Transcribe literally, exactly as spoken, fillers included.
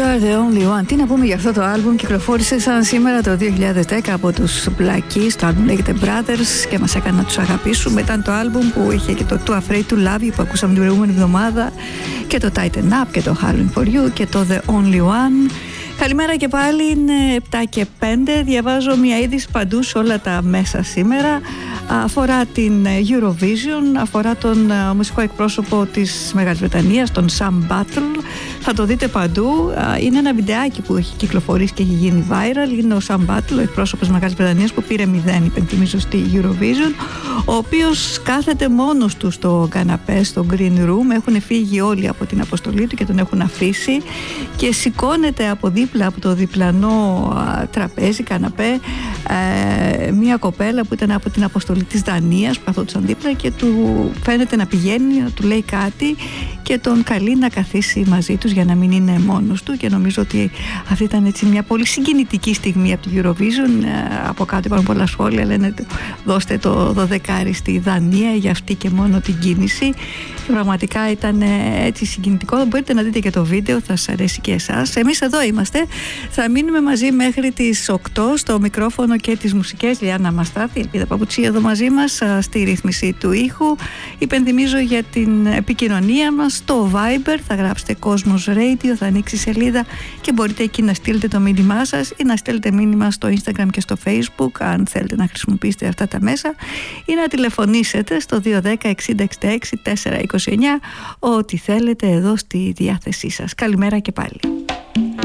are the only one. Τι να πούμε για αυτό το άλμπουμ? Κυκλοφόρησε σαν σήμερα το δύο χιλιάδες δέκα από τους Black Keys. Το άλμπουμ λέγεται Brothers και μας έκανε να τους αγαπήσουμε. Ήταν το άλμπουμ που είχε και το Too Afraid to Love You που ακούσαμε την προηγούμενη εβδομάδα, και το Tighten Up και το Howling for You και το The Only One. Καλημέρα και πάλι, είναι επτά και πέντε. Διαβάζω μια είδηση παντού σε όλα τα μέσα σήμερα. Αφορά την Eurovision, αφορά τον μουσικό εκπρόσωπο της Μεγάλης Βρετανίας, τον Sam Battle. Θα το δείτε παντού. Είναι ένα βιντεάκι που έχει κυκλοφορήσει και έχει γίνει viral. Είναι ο Sam Battle, ο εκπρόσωπος της Μεγάλης Βρετανίας, που πήρε μηδέν, υπενθυμίζω, στη Eurovision, ο οποίος κάθεται μόνος του στο καναπέ, στο green room. Έχουν φύγει όλοι από την αποστολή του και τον έχουν αφήσει, και σηκώνεται από δίπλα από το διπλανό τραπέζι, καναπέ, ε, μια κοπέλα που ήταν από την αποστολή της Δανίας που καθόντουσαν δίπλα, και του φαίνεται να πηγαίνει, να του λέει κάτι και τον καλεί να καθίσει μαζί τους για να μην είναι μόνος του. Και νομίζω ότι αυτή ήταν έτσι μια πολύ συγκινητική στιγμή από την Eurovision. ε, από κάτω υπάρχουν πολλά σχόλια, λένε δώστε το δωδεκάρι στη Δανία για αυτή και μόνο την κίνηση. Και πραγματικά ήταν έτσι συγκινητικό. Μπορείτε να δείτε και το βίντεο, θα σας αρέσει και εσάς. Εμείς εδώ είμαστε, θα μείνουμε μαζί μέχρι τις οκτώ στο μικρόφωνο και τις μουσικές. Λιάννα Μαστάθη, Ελπίδα Παπουτσί εδώ μαζί μας στη ρύθμιση του ήχου. Υπενθυμίζω για την επικοινωνία μας στο Viber, θα γράψετε Κόσμος Radio, θα ανοίξει σελίδα και μπορείτε εκεί να στείλετε το μήνυμά σας ή να στέλνετε μήνυμα στο Instagram και στο Facebook, αν θέλετε να χρησιμοποιήσετε αυτά τα μέσα, ή να τηλεφωνήσετε στο δύο ένα μηδέν εξήντα εξήντα έξι τετρακόσια είκοσι εννιά, ό,τι θέλετε εδώ στη διάθεσή σας. Καλημέρα και πάλι.